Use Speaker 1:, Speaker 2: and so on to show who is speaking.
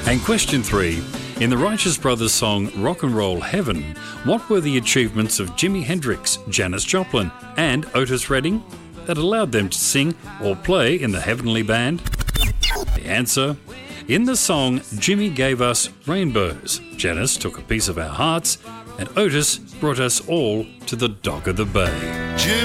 Speaker 1: And question 3. In the Righteous Brothers song Rock and Roll Heaven, what were the achievements of Jimi Hendrix, Janis Joplin and Otis Redding that allowed them to sing or play in the Heavenly Band? The answer: in the song, Jimmy gave us rainbows, Janis took a piece of our hearts, and Otis brought us all to the Dock of the Bay.